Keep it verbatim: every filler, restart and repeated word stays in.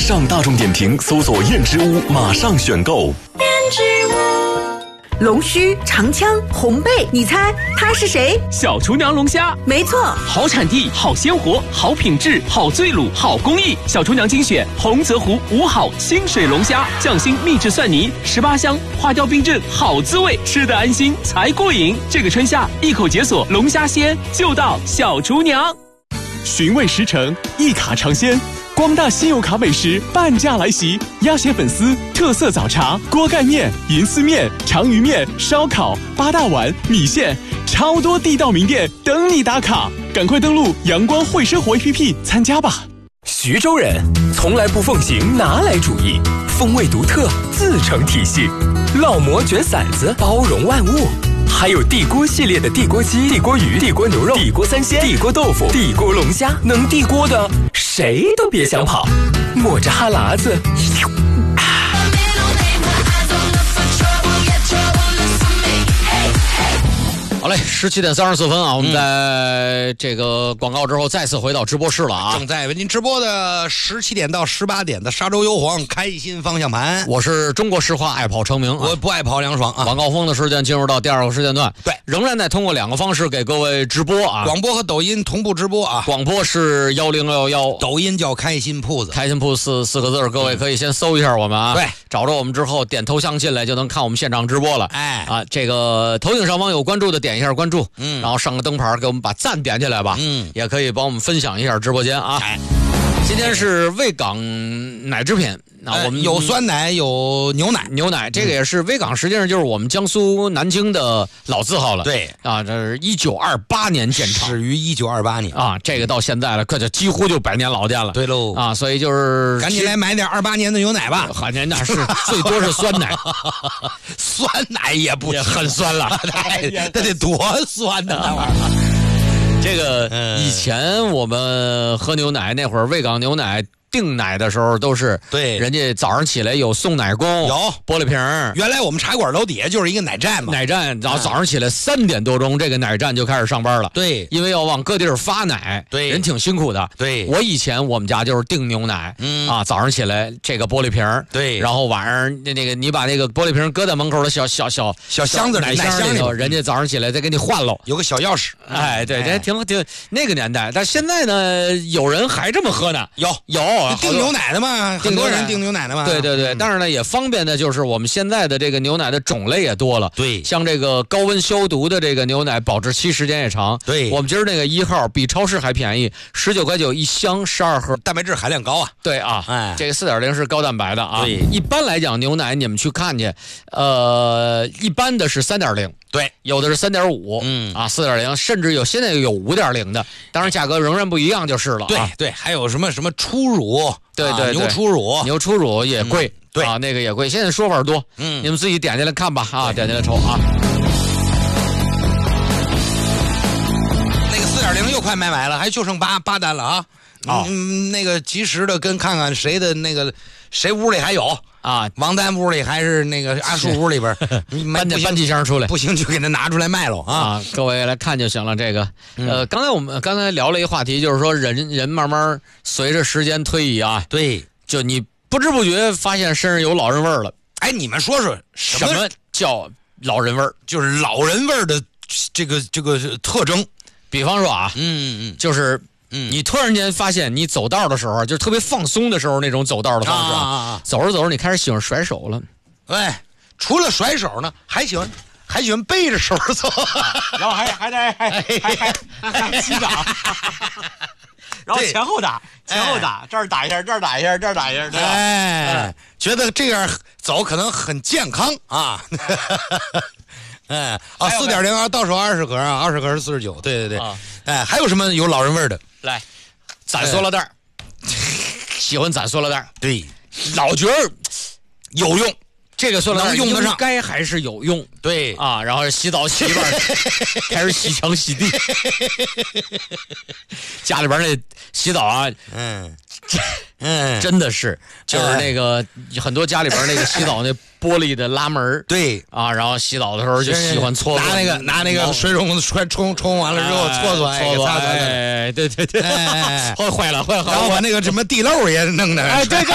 上大众点评搜索燕之屋，马上选购。 燕之屋。龙须、长枪、红背，你猜他是谁？ 小厨娘龙虾， 没错， 好产地，好鲜活，好品质，好醉卤，好工艺。小厨娘精选洪泽湖五好清水龙虾，匠心秘制蒜泥，十八香，花雕冰镇，好滋味，吃得安心才过瘾。这个春夏，一口解锁龙虾鲜，就到小厨娘。 寻味十成，一卡尝鲜。光大信用卡美食半价来袭，鸭血粉丝、特色早茶、锅盖面、银丝面、长鱼面、烧烤、八大碗、米线，超多地道名店等你打卡，赶快登录阳光汇生活 A P P 参加吧。 徐州人从来不奉行拿来主义，风味独特，自成体系，烙馍卷馓子，包容万物。还有地锅系列的地锅鸡、地锅鱼、地锅牛肉、地锅三鲜、地锅豆腐、地锅龙虾，能地锅的谁都别想跑，抹着哈喇子。 好嘞，十七点三十四分啊，我们在这个广告之后再次回到直播室了啊！ 正在为您直播的十七点到十八点的沙洲优皇开心方向盘， 我是中国石化爱跑成名、啊， 我不爱跑凉爽啊！ 晚高峰的时间进入到第二个时间段， 对， 仍然在通过两个方式给各位直播啊， 广播和抖音同步直播啊， 广播是幺零幺幺， 抖音叫开心铺子， 开心铺四四个字，各位可以先搜一下我们啊， 对， 找着我们之后点头像进来就能看我们现场直播了， 哎啊，这个头顶上方有关注的点一下关注， 嗯。 然后上个灯牌给我们把赞点起来吧， 嗯， 也可以帮我们分享一下直播间啊。 哎， 今天是卫港奶制品，那、呃、我们有酸奶有牛奶， 牛奶这个也是卫港，实际上就是我们江苏南京的老字号了。 对啊，这是一九二八年建厂， 始于一九二八年啊，这个到现在了，可就几乎就百年老店了。 对喽啊，所以就是赶紧来买点二八年的牛奶吧。 好，那是最多是酸奶， 酸奶也不也很酸了， 那得多酸呢那玩意儿。 这个以前我们喝牛奶那会儿，卫港牛奶订奶的时候都是对， 人家早上起来有送奶工， 有玻璃瓶。 原来我们茶馆楼底下就是一个奶站嘛， 奶站，然后早上起来三点多钟，这个奶站就开始上班了。 对， 因为要往各地儿发奶， 对， 人挺辛苦的。 对， 我以前我们家就是订牛奶， 嗯啊，早上起来这个玻璃瓶， 对， 然后晚上那那个你把那个玻璃瓶搁在门口的小小小小箱子奶箱里头，人家早上起来再给你换喽， 有个小钥匙。 哎，对，这挺挺那个年代，但现在呢，有人还这么喝呢， 有有订牛奶的嘛，很多人订牛奶的嘛。 对对对， 嗯、 但是呢，也方便的就是我们现在的这个牛奶的种类也多了。 对， 像这个高温消毒的这个牛奶，保质期时间也长。 对， 我们今儿那个一号比超市还便宜，十九块九一箱，十二盒， 蛋白质含量高啊。 对啊， 哎， 这个四点零是高蛋白的啊。 对， 一般来讲牛奶你们去看去，呃，一般的是三点零。 对， 有的是三点五， 嗯啊，四点零，甚至有现在有五点零的，当然价格仍然不一样就是了、啊。 对对，还有什么什么初乳， 对对对， 牛初乳， 牛初乳也贵， 嗯、对啊，那个也贵。现在说法多， 嗯， 你们自己点进来看吧，啊，点进来抽啊。 那个四点零又快卖完了，还就剩八八单了啊。 哦、 嗯，那个及时的跟看看谁的那个谁屋里还有啊， 王丹屋里还是那个阿树屋里边， 搬几搬几箱出来， 不行就给他拿出来卖了啊！ 啊，各位来看就行了。这个，呃，刚才我们刚才聊了一个话题，就是说人人慢慢随着时间推移啊， 对， 就你不知不觉发现身上有老人味儿了。 哎，你们说说什么叫老人味儿？ 就是老人味儿的这个这个特征。 比方说啊， 嗯嗯， 就是。 嗯， 你突然间发现你走道的时候，就特别放松的时候那种走道的方式啊， 啊啊啊走着走着你开始喜欢甩手了。 哎，除了甩手呢，还喜欢还喜欢背着手走， 然后还还得还还还还击掌，然后前后打，前后打，哎、这儿打一下，这儿打一下，这儿打一下，对吧？ 哎，哎觉得这样走可能很健康啊。哎啊，四点零啊，到手二十盒啊，二十盒是四十九，对对对，啊、哎，还有什么有老人味的？ 来，攒塑料袋、哎、喜欢攒塑料袋， 对， 老觉得有用， 这个塑料袋用得上， 该还是有用， 对啊，然后洗澡洗一半，开始洗墙洗地，家里边那洗澡啊， 嗯嗯， 真的是，就是那个、哎、很多家里边那个洗澡那。玻璃的拉门， 对啊，然后洗澡的时候就喜欢搓拿那个拿那个水桶冲冲冲完了之后搓搓搓搓，哎，对对对， 哎， 坏了坏了， 然后把那个什么地漏也弄的， 哎，对。